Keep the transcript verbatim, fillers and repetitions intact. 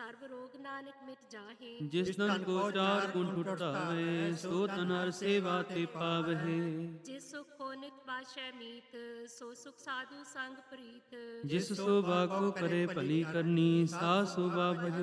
ਸਰਬ ਰੋਗ ਨਾਨਕ ਮਿਟ ਜਾਹੇ। ਜਿਸ ਤਨ ਕੋ ਚਾਰ ਗੁਣ ਟੁਟਾਵੇ, ਸੋ ਤਨ ਹਰ ਸੇਵਾ ਤੇ ਪਾਵਹਿ। ਜਿਸ ਸੁਖ ਕੋ ਨਿਤ ਬਾਸ਼ੈ ਮੀਤ, ਸੋ ਸੁਖ ਸਾਧੂ ਸੰਗ ਪ੍ਰੀਤ। ਜਿਸ ਸੋਭਾ ਕੋ ਕਰੇ ਭਲੀ ਕਰਨੀ, ਸਾ ਸੋਭਾ ਭਜ